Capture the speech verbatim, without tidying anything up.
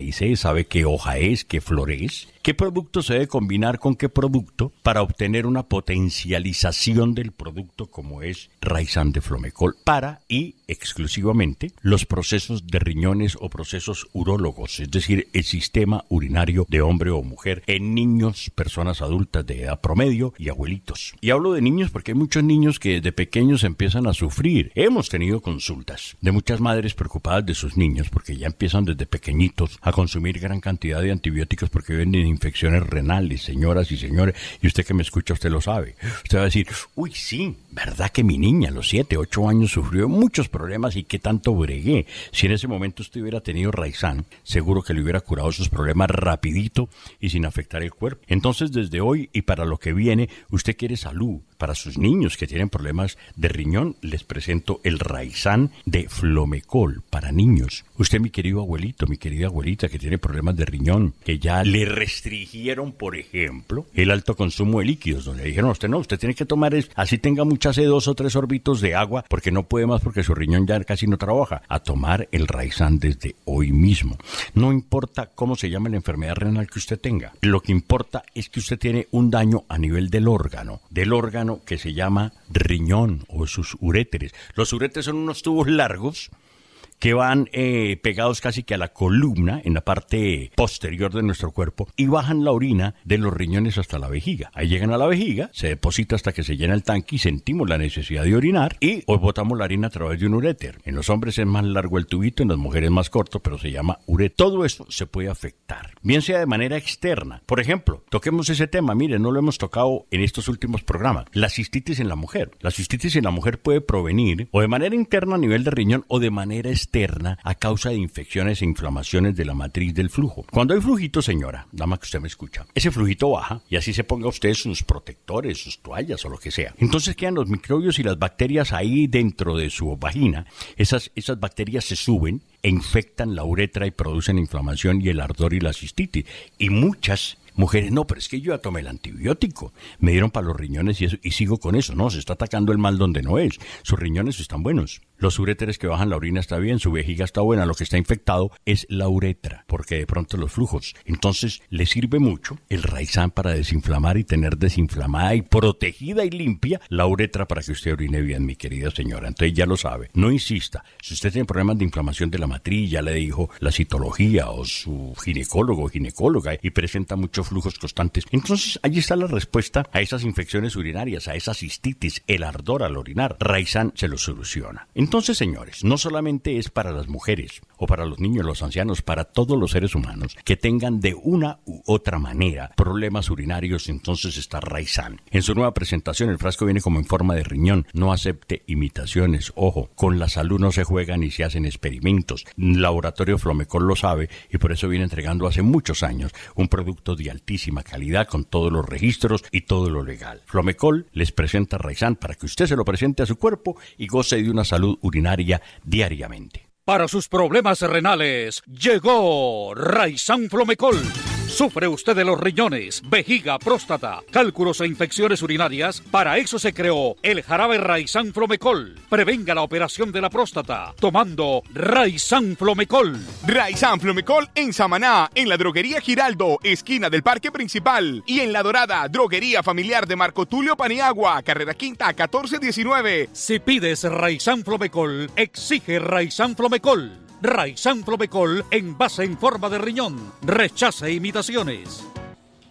raíz es, sabe qué hoja es, qué flor es, qué producto se debe combinar con qué producto para obtener una potencialización del producto como es Raizán de Flomecol para y exclusivamente los procesos de riñones o procesos urólogos, es decir, el sistema urinario de hombre o mujer en niños, personas adultas de edad promedio y abuelitos. Y hablo de niños porque hay muchos niños que desde pequeños empiezan a sufrir. Hemos tenido consultas de muchas madres preocupadas de sus niños porque ya empiezan desde pequeñitos a consumir gran cantidad de antibióticos porque viven en infecciones renales, señoras y señores, y usted que me escucha, usted lo sabe. Usted va a decir, uy, sí, ¿verdad que mi niña a los siete, ocho años sufrió muchos problemas y qué tanto bregué? Si en ese momento usted hubiera tenido Raizán, seguro que le hubiera curado sus problemas rapidito y sin afectar el cuerpo. Entonces, desde hoy y para lo que viene, usted quiere salud. Para sus niños que tienen problemas de riñón, les presento el Raizán de Flomecol para niños. Usted, mi querido abuelito, mi querida abuelita que tiene problemas de riñón, que ya le restringieron, por ejemplo, el alto consumo de líquidos, donde le dijeron a usted, no, usted tiene que tomar, es, así tenga muchas sed, dos o tres sorbitos de agua, porque no puede más porque su riñón ya casi no trabaja, a tomar el Raizán desde hoy mismo. No importa cómo se llame la enfermedad renal que usted tenga, lo que importa es que usted tiene un daño a nivel del órgano, del órgano que se llama riñón o sus uréteres. Los uréteres son unos tubos largos que van eh, pegados casi que a la columna, en la parte posterior de nuestro cuerpo, y bajan la orina de los riñones hasta la vejiga. Ahí llegan a la vejiga, se deposita hasta que se llena el tanque y sentimos la necesidad de orinar, y hoy botamos la orina a través de un uréter. En los hombres es más largo el tubito, en las mujeres más corto, pero se llama uréter. Todo esto se puede afectar, bien sea de manera externa. Por ejemplo, toquemos ese tema, mire, no lo hemos tocado en estos últimos programas, la cistitis en la mujer. La cistitis en la mujer puede provenir o de manera interna a nivel de riñón o de manera externa externa a causa de infecciones e inflamaciones de la matriz del flujo. Cuando hay flujito, señora, dama que usted me escucha, ese flujito baja y así se ponga usted sus protectores, sus toallas o lo que sea. Entonces quedan los microbios y las bacterias ahí dentro de su vagina. Esas, esas bacterias se suben e infectan la uretra y producen inflamación y el ardor y la cistitis. Y muchas mujeres, no, pero es que yo ya tomé el antibiótico, me dieron para los riñones y eso, y sigo con eso. No, se está atacando el mal donde no es. Sus riñones están buenos. Los uréteres que bajan la orina está bien, su vejiga está buena, lo que está infectado es la uretra, porque de pronto los flujos. Entonces, le sirve mucho el Raizán para desinflamar y tener desinflamada y protegida y limpia la uretra para que usted orine bien, mi querida señora. Entonces ya lo sabe, no insista. Si usted tiene problemas de inflamación de la matriz, ya le dijo la citología o su ginecólogo o ginecóloga y presenta muchos flujos constantes, entonces allí está la respuesta a esas infecciones urinarias, a esa cistitis, el ardor al orinar. Raizán se lo soluciona. Entonces, señores, no solamente es para las mujeres o para los niños, los ancianos, para todos los seres humanos que tengan de una u otra manera problemas urinarios, entonces está Raizán. En su nueva presentación, el frasco viene como en forma de riñón. No acepte imitaciones. Ojo, con la salud no se juega ni se hacen experimentos. Laboratorio Flomecol lo sabe y por eso viene entregando hace muchos años un producto de altísima calidad con todos los registros y todo lo legal. Flomecol les presenta Raizán para que usted se lo presente a su cuerpo y goce de una salud urinaria diariamente. Para sus problemas renales, llegó Raizán Flomecol. ¿Sufre usted de los riñones, vejiga, próstata, cálculos e infecciones urinarias? Para eso se creó el jarabe Raizán Flomecol. Prevenga la operación de la próstata tomando Raizán Flomecol. Raizán Flomecol en Samaná, en la droguería Giraldo, esquina del Parque Principal. Y en La Dorada, droguería familiar de Marco Tulio Paniagua, carrera quinta, catorce diecinueve. Si pides Raizán Flomecol, exige Raizán Flomecol. Raizán Flomecol, envase en forma de riñón. Rechace imitaciones.